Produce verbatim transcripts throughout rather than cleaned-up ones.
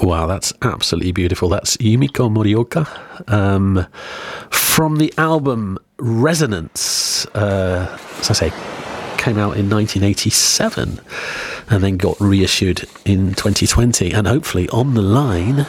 Wow, that's absolutely beautiful. That's Yumiko Morioka um, from the album Resonance, uh, as I say, came out in nineteen eighty-seven and then got reissued in twenty twenty. And hopefully on the line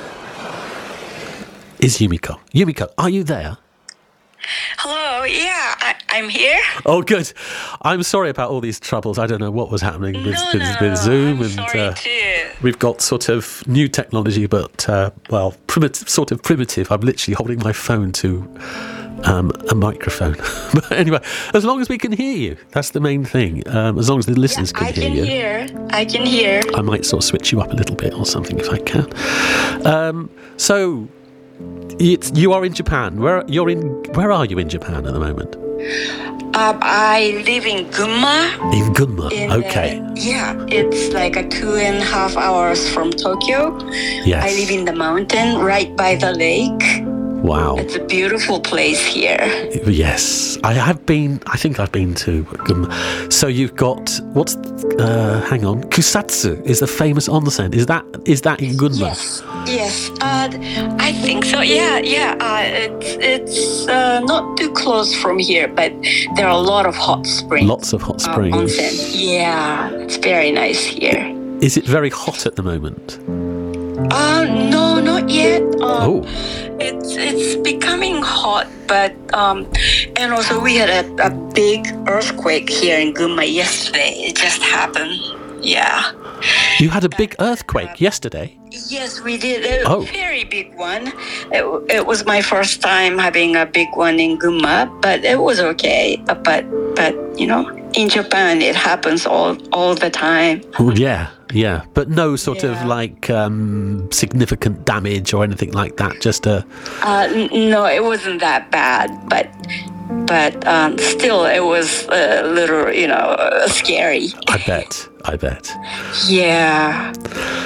is Yumiko. Yumiko, are you there? Hello, yeah, I, I'm here. Oh, good. I'm sorry about all these troubles. I don't know what was happening with, no, with, no, with Zoom. I'm and sorry uh, too. We've got sort of new technology, but, uh, well, primitive, sort of primitive. I'm literally holding my phone to um, a microphone. But anyway, as long as we can hear you, that's the main thing. Um, as long as the listeners yeah, can hear I can you. hear. I can hear. I might sort of switch you up a little bit or something if I can. Um, so... It's, you are in Japan. Where you're in? Where are you in Japan at the moment? Um, I live in Gunma. In Gunma. In, okay. Uh, yeah, it's like a two and a half hours from Tokyo. Yes. I live in the mountain right by the lake. Wow. It's a beautiful place here. Yes, I have been. I think I've been to Gunma. So you've got what's? Uh, hang on. Kusatsu is the famous onsen. Is that is that in Gunma? Yes. Yes. Uh, I think so. Yeah. Yeah. Uh, it's it's uh, not too close from here, but there are a lot of hot springs. Lots of hot springs. Uh, onsen. Yeah, it's very nice here. Is it very hot at the moment? Uh, no, not yet. Um, oh. It's it's becoming hot, but um, and also we had a, a big earthquake here in Gunma yesterday. It just happened. Yeah. You had a big earthquake uh, yesterday? Yes, we did. A oh. very big one. It, it was my first time having a big one in Gunma, but it was okay. But but you know, in Japan it happens all all the time. Well, yeah. Yeah, but no sort yeah. of like um, significant damage or anything like that. Just a. Uh, n- no, it wasn't that bad, but but um, still, it was a little, you know, uh, scary. I bet. I bet. Yeah.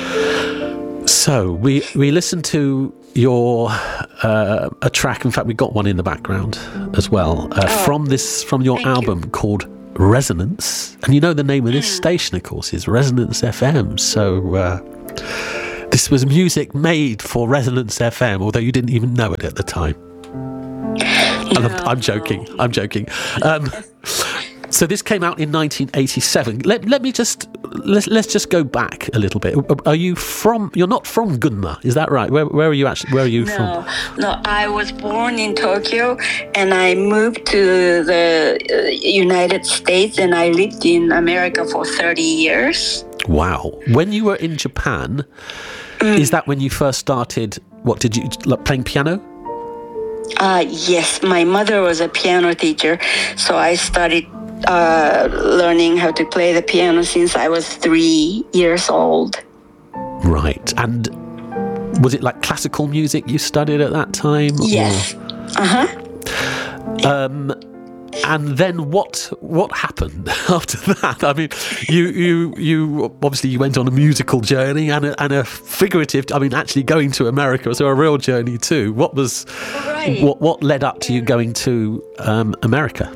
So we we listened to your uh, a track. In fact, we got one in the background as well uh, oh, from this from your album you. called Resonance, and you know the name of this mm. station, of course, is Resonance F M. So uh, this was music made for Resonance F M, although you didn't even know it at the time. No, I'm, I'm joking. I'm joking. Um, so this came out in nineteen eighty-seven. Let let me just let's let's just go back a little bit. Are you from? You're not from Gunma, is that right? Where where are you actually? Where are you no, from? No, I was born in Tokyo, and I moved to the uh, United States, and I lived in America for thirty years. Wow. When you were in Japan, mm. is that when you first started? What did you like playing piano? Uh, yes, my mother was a piano teacher, so I started uh, learning how to play the piano since I was three years old. Right. And was it like classical music you studied at that time? Yes. Or? Uh-huh. Um, and then what what happened after that? I mean, you you you obviously you went on a musical journey and a, and a figurative. I mean, actually going to America was a real journey too. What was right. what what led up to you going to um, America?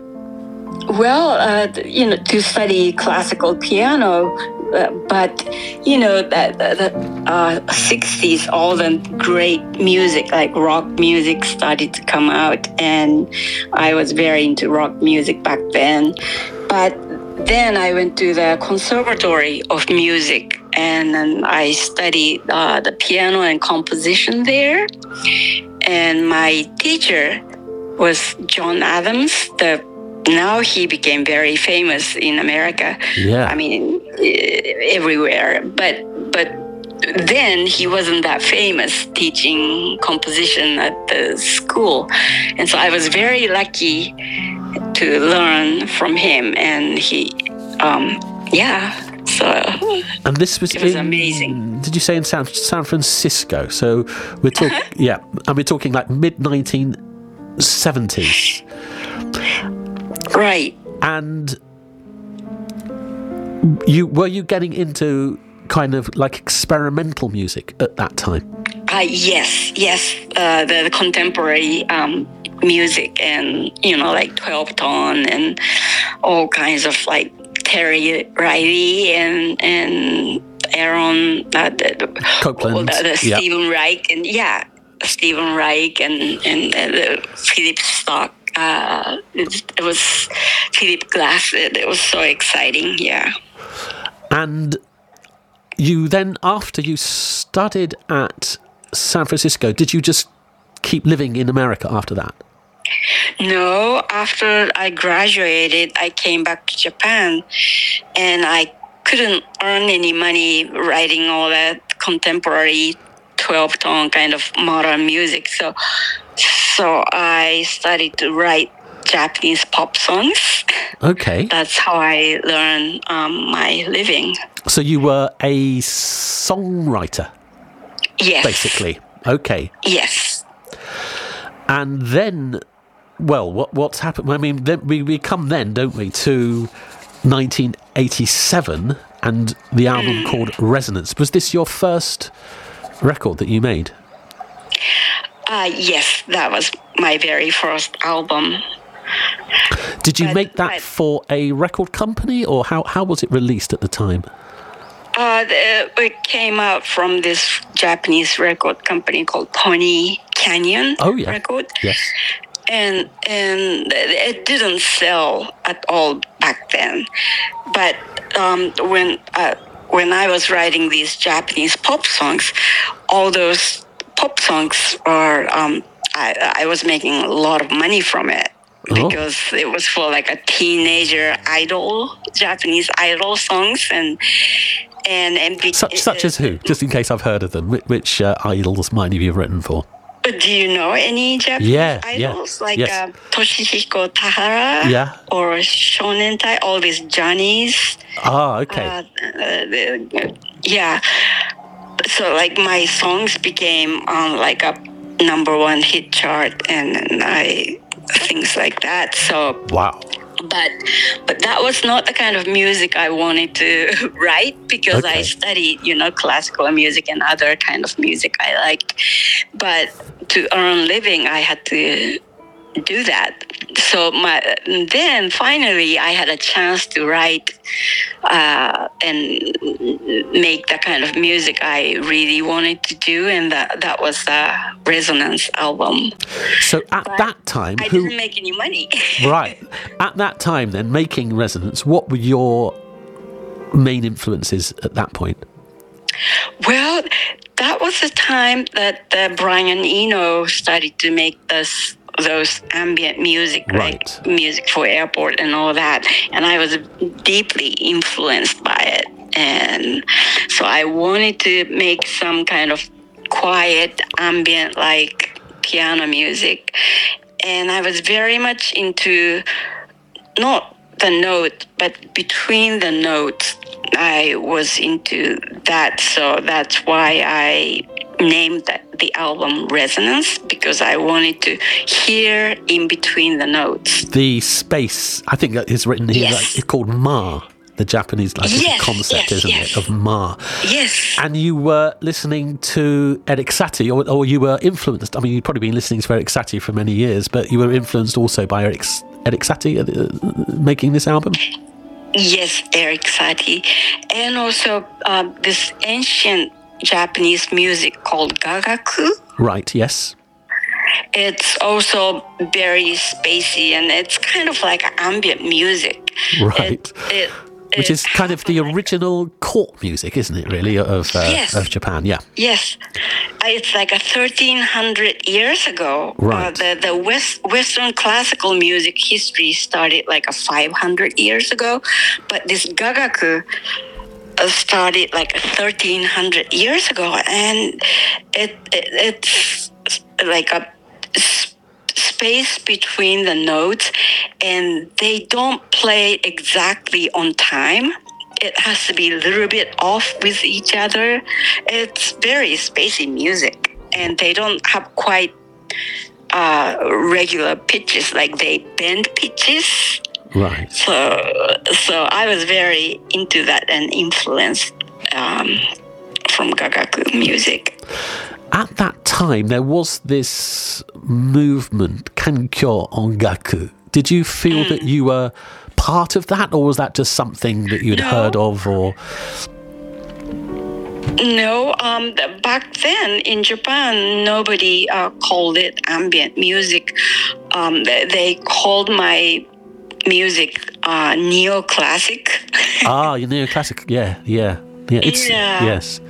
Well, uh, you know, to study classical piano, uh, but you know, the, the uh, sixties, all the great music, like rock music, started to come out, and I was very into rock music back then. But then I went to the Conservatory of Music, and then I studied uh, the piano and composition there. And my teacher was John Adams, the Now he became very famous in America. Yeah. I mean, everywhere. But but then he wasn't that famous teaching composition at the school. And so I was very lucky to learn from him. And he, um, yeah, so and this was, it was in, amazing. Did you say in San, San Francisco? So we're talking, uh-huh. yeah, and we're talking like mid nineteen seventies. Right. And you were you getting into kind of like experimental music at that time? Uh, yes, yes. Uh, the, the contemporary um, music, and you know, like twelve tone and all kinds of like Terry Riley and and Aaron uh, the, Copeland, the, the yeah. Stephen Reich, and yeah, Stephen Reich and and uh, Philip Stock. Uh, it, it was Philip Glass. It, it was so exciting, yeah. And you then, after you studied at San Francisco, did you just keep living in America after that? No, after I graduated, I came back to Japan, and I couldn't earn any money writing all that contemporary twelve-tone kind of modern music. So, so I started to write Japanese pop songs. Okay. That's how I learned um, my living. So you were a songwriter? Yes. Basically. Okay. Yes. And then, well, what what's happened? I mean, then we, we come then, don't we, to nineteen eighty-seven and the album mm. called Resonance. Was this your first record that you made? Uh, yes, that was my very first album. Did you but, make that but, for a record company, or how, how was it released at the time? Uh, the, it came out from this Japanese record company called Pony Canyon oh, yeah. Record. Yes. And and it didn't sell at all back then. But um, when uh, when I was writing these Japanese pop songs, all those pop songs are um, I, I was making a lot of money from it. Because oh. it was for like a teenager idol, Japanese idol songs, and and and be, such such uh, as who? Just in case I've heard of them, which, which uh, idols might you have written for? Do you know any Japanese yeah, idols yeah, like yes. uh, Toshihiko Tahara yeah. or Shonen Tai? All these Johnnies. Ah, okay. Uh, uh, yeah. So like my songs became um, like a number one hit chart, and, and I. things like that. So wow. But but that was not the kind of music I wanted to write, because okay. I studied, you know, classical music and other kind of music I liked. But to earn living, I had to do that. So my then finally I had a chance to write uh, and make the kind of music I really wanted to do, and that that was the Resonance album. So at but that time, I who, didn't make any money. Right. At that time, then, making Resonance, what were your main influences at that point? Well, that was the time that uh, Brian Eno started to make this. those ambient music, right. like music for airport and all that. And I was deeply influenced by it. And so I wanted to make some kind of quiet, ambient, like piano music. And I was very much into not the note, but between the notes, I was into that. So that's why I named the, the album Resonance, because I wanted to hear in between the notes. The space, I think that is written here, yes. like, it's called Ma, the Japanese like, yes, concept, yes, isn't yes. it, of Ma. Yes. And you were listening to Erik Satie, or, or you were influenced, I mean, you've probably been listening to Erik Satie for many years, but you were influenced also by Erik, Erik Satie uh, making this album? Yes, Erik Satie. And also uh, this ancient Japanese music called gagaku. Right, yes. It's also very spacey, and it's kind of like ambient music. Right. It, it, Which is kind of the original court music, isn't it, really, of uh, yes. of Japan? Yeah. Yes. It's like a thirteen hundred years ago. Right. Uh, the the West, Western classical music history started like a five hundred years ago, but this gagaku started like thirteen hundred years ago, and it, it it's like a s- space between the notes, and they don't play exactly on time. It has to be a little bit off with each other. It's very spacey music, and they don't have quite uh, regular pitches, like they bend pitches. Right. So, so I was very into that and influenced um, from gagaku music. At that time, there was this movement, Kankyo Ongaku. Did you feel mm. that you were part of that, or was that just something that you'd no. heard of? Or No, um, back then in Japan, nobody uh, called it ambient music. Um, they, they called my music uh, neoclassic. Ah, your neoclassic, yeah, yeah, yeah. It's, Yeah. Yes.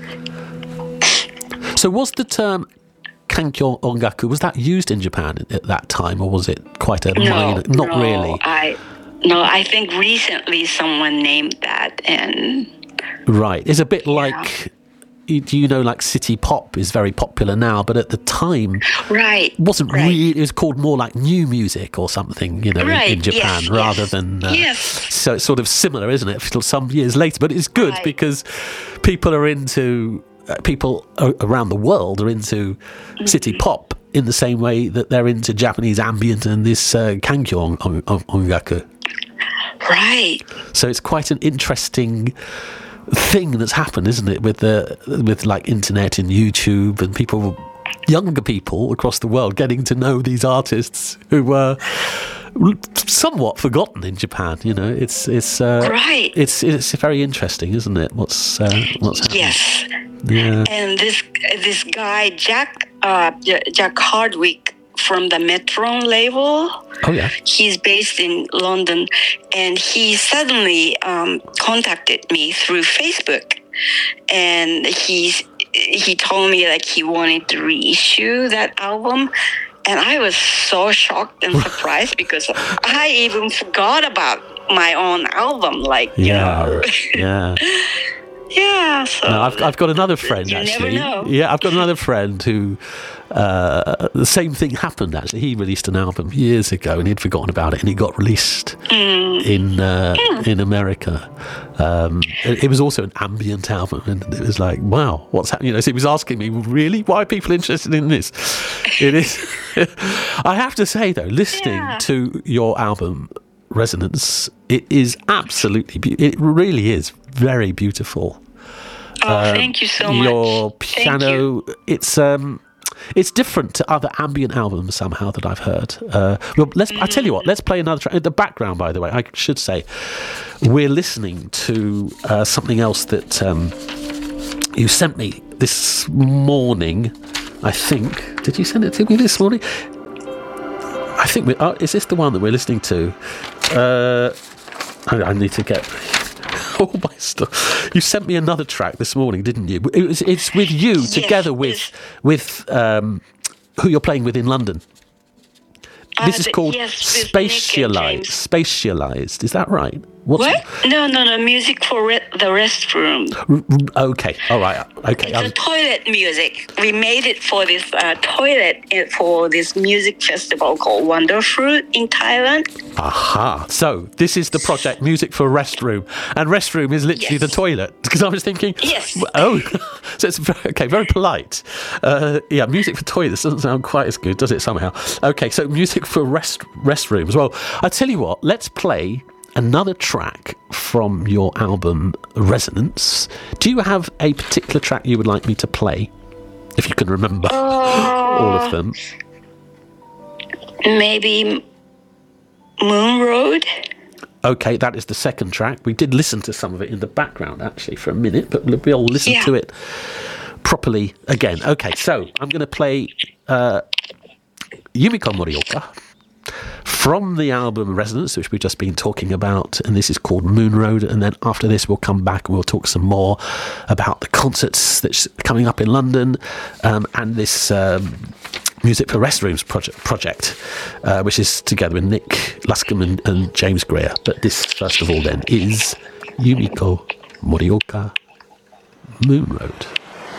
So was the term kankyo ongaku, was that used in Japan at that time, or was it quite a No, minor? Not no, really. I no, I think recently someone named that, and Right. It's a bit like, do you know, like city pop is very popular now, but at the time right, wasn't right. really, it was called more like new music or something, you know, in- in, Right, Japan yes, rather yes. than, uh, Yes. so it's sort of similar, isn't it, till some years later, but it's good Right. because people are into, uh, people a- around the world are into Mm-hmm. city pop in the same way that they're into Japanese ambient and this uh, kankyo on, on, on, ongaku. right. So it's quite an interesting thing that's happened, isn't it, with the with like internet and YouTube and people, younger people across the world, getting to know these artists who were somewhat forgotten in Japan. You know, it's it's uh, Right. It's it's very interesting, isn't it? What's uh, what's happening? Yes. Yeah. And this this guy Jack uh, J- Jack Hardwick from the Metron label. Oh yeah. He's based in London, and he suddenly um, contacted me through Facebook, and he's he told me like he wanted to reissue that album, and I was so shocked and surprised because I even forgot about my own album. Like you Yeah. know, Yeah. yeah. So No, I've I've got another friend You never actually. know. Yeah, I've got another friend who uh, the same thing happened. Actually, he released an album years ago, and he'd forgotten about it, and it got released Mm. in uh, in America. Um, it, it was also an ambient album, and it was like, wow, what's happening? You know, so he was asking me, really, why are people interested in this? It is. I have to say though, listening Yeah. to your album Resonance, it is absolutely. Be- it really is very beautiful. Oh, thank you so much. Your Thank you. piano, it's um, it's different to other ambient albums somehow that I've heard. Uh, well, let's. I tell you what, let's play another track. In the background, by the way, I should say, we're listening to uh, something else that um, you sent me this morning. I think. Did you send it to me this morning? I think we. Oh, is this the one that we're listening to? Uh, I, I need to get all my stuff. You sent me another track this morning, didn't you? It was, it's with you Yes, together with yes. with um, who you're playing with in London. This Uh, is the- called yes, with Nick and Spatialized. James. Spatialized. Is that right? What's, What? No, no, no. Music for re- the restroom. Okay. All right. Okay. I It's a was- toilet music. We made it for this uh, toilet uh, for this music festival called Wonder Fruit in Thailand. Aha. So this is the project Music for Restroom, and restroom is literally Yes. the toilet. Because I was thinking, Yes. oh, so it's very, okay, very polite. Uh, yeah, music for toilets doesn't sound quite as good, does it? Somehow. Okay, so music for rest restrooms. Well, I tell you what, let's play another track from your album Resonance. Do you have a particular track you would like me to play, if you can remember all of them? Maybe Moon Road. Okay, that is the second track. We did listen to some of it in the background, actually, for a minute, but we'll listen Yeah. to it properly again. Okay, so I'm going to play uh, Yumiko Morioka from the album Resonance, which we've just been talking about, and this is called Moon Road. And then after this, we'll come back and we'll talk some more about the concerts that's coming up in London um, and this um, Music for Restrooms project, project uh, which is together with Nick Luscombe and, and James Greer. But this, first of all, then, is Yumiko Morioka, Moon Road.